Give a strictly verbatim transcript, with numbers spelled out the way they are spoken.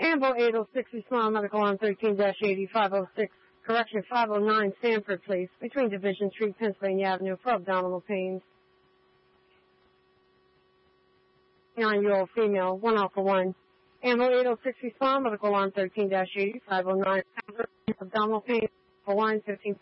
Ambo eight oh six, respond medical on thirteen dash eighty, five oh six, correction five oh nine, Stanford Place, between Division Street, Pennsylvania Avenue, for abdominal pains. Nine-year-old female, one alpha one. Ambo eight oh six, respond medical on thirteen dash eighty, five oh nine, abdominal pain, for one, fifteen